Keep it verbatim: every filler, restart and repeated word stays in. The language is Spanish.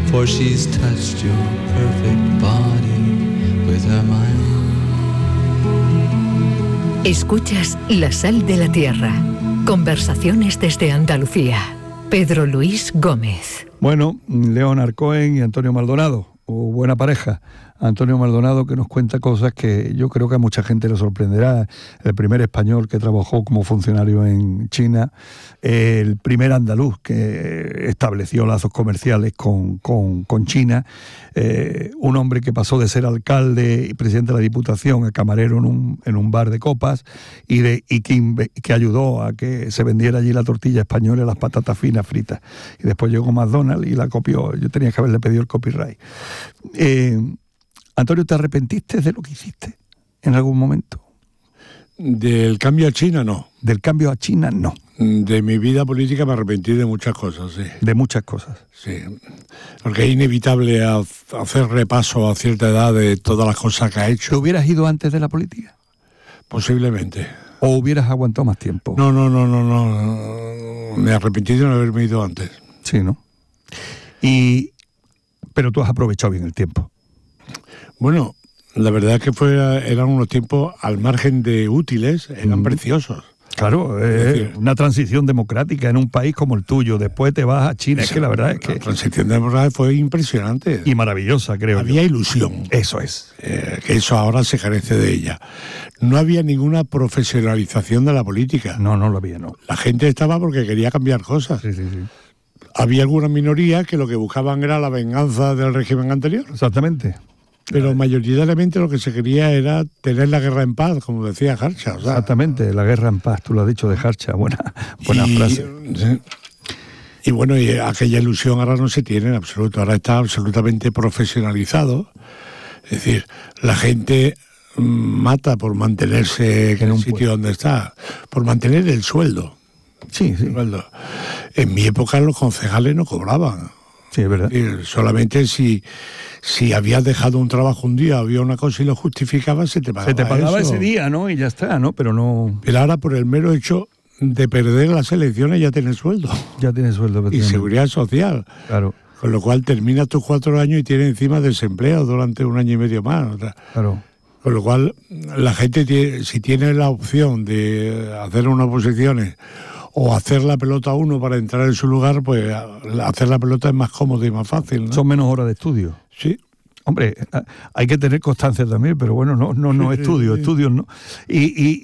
for she's touched your perfect body with her mind. Escuchas La Sal de la Tierra. Conversaciones desde Andalucía. Pedro Luis Gómez. Bueno, Leonard Cohen y Antonio Maldonado, o buena pareja. Antonio Maldonado, que nos cuenta cosas que yo creo que a mucha gente le sorprenderá. El primer español que trabajó como funcionario en China, el primer andaluz que estableció lazos comerciales con, con, con China, eh, un hombre que pasó de ser alcalde y presidente de la Diputación a camarero en un, en un bar de copas y, de, y que, que ayudó a que se vendiera allí la tortilla española y las patatas finas fritas. Y después llegó McDonald's y la copió. Yo tenía que haberle pedido el copyright. Eh, Antonio, ¿te arrepentiste de lo que hiciste en algún momento? Del cambio a China, no. Del cambio a China, no. De mi vida política me arrepentí de muchas cosas, sí. De muchas cosas. Sí, porque es inevitable hacer repaso a cierta edad de todas las cosas que ha hecho. ¿Te hubieras ido antes de la política? Posiblemente. ¿O hubieras aguantado más tiempo? No, no, no, no, no. Me arrepentí de no haberme ido antes. Sí, ¿no? Y... Pero tú has aprovechado bien el tiempo. Bueno, la verdad es que fue, eran unos tiempos al margen de útiles, eran mm. preciosos. Claro, es decir, una transición democrática en un país como el tuyo. Después te vas a China. Es que la verdad es que... La transición democrática fue impresionante. Y maravillosa, creo yo. Había ilusión. Eso es. Eh, que eso ahora se carece de ella. No había ninguna profesionalización de la política. No, no lo había, no. La gente estaba porque quería cambiar cosas. Sí, sí, sí. Había algunas minorías que lo que buscaban era la venganza del régimen anterior. Exactamente. Pero mayoritariamente lo que se quería era tener la guerra en paz, como decía Harcha. O sea, exactamente, la guerra en paz, tú lo has dicho de Harcha, buena, buena y, frase. Sí. Y bueno, y aquella ilusión ahora no se tiene en absoluto, ahora está absolutamente profesionalizado. Es decir, la gente mata por mantenerse en, en un sitio puesto donde está, por mantener el sueldo. Sí, sí. El sueldo. En mi época los concejales no cobraban. Sí, es verdad. Y solamente si, si habías dejado un trabajo un día, había una cosa y lo justificabas, se te pagaba. Se te pagaba eso. ese día, ¿no? Y ya está, ¿no? Pero no... Pero ahora por el mero hecho de perder las elecciones ya tienes sueldo. Ya tienes sueldo. Y seguridad social. Claro. Con lo cual terminas tus cuatro años y tienes encima desempleo durante un año y medio más. O sea, claro. Con lo cual la gente, tiene, si tiene la opción de hacer unas oposiciones o hacer la pelota a uno para entrar en su lugar, pues hacer la pelota es más cómodo y más fácil, ¿no? Son menos horas de estudio. Sí. Hombre, hay que tener constancia también, pero bueno, no, no, no estudios, estudios no. Y, y,